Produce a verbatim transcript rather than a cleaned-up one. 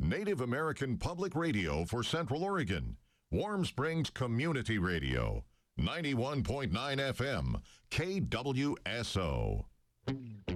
Native American Public Radio for Central Oregon. Warm Springs Community Radio. ninety-one point nine F M, K W S O.